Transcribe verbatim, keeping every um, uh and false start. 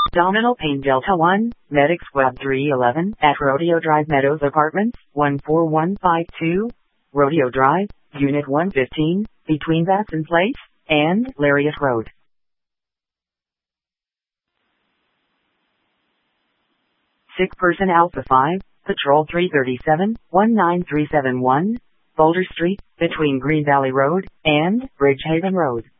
Domino Pane Delta one, Medic Squad three eleven, at Rodeo Drive Meadows Apartments, one four one five two, Rodeo Drive, Unit one fifteen, between Batson Place and Lariat Road. Sick person Alpha five, Patrol three thirty-seven, one nine three seven one, Boulder Street, between Green Valley Road and Bridgehaven Road.